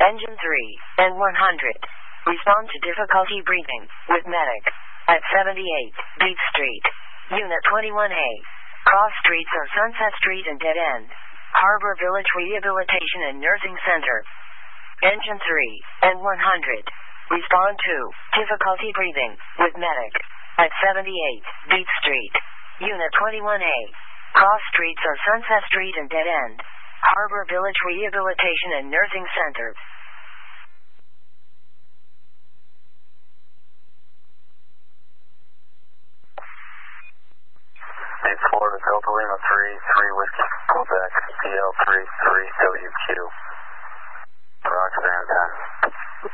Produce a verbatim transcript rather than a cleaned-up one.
Engine three and one hundred. Respond to difficulty breathing with medic at seventy-eight Beach Street. Unit twenty-one A. Cross streets are Sunset Street and Dead End. Harbor Village Rehabilitation and Nursing Center. Engine three and one hundred. Respond to difficulty breathing with medic at seventy-eight Beach Street. Unit twenty-one A. Cross streets are Sunset Street and Dead End. Harbor Village Rehabilitation and Nursing Center. eight Florida Delta Lima three, three Whiskey, Quebec, P L three three W Q.